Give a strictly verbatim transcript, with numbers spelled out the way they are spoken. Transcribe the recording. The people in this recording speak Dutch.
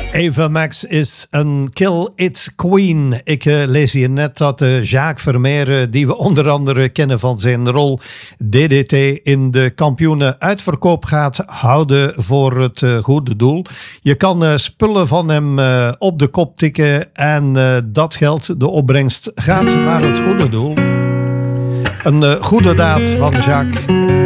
Ava Max is een kill it queen. Ik uh, lees hier net dat uh, Jacques Vermeer, uh, die we onder andere kennen van zijn rol D D T in de kampioenen uitverkoop, gaat houden voor het uh, goede doel. Je kan uh, spullen van hem uh, op de kop tikken en uh, dat geld, de opbrengst, gaat naar het goede doel. Een uh, goede daad van Jacques.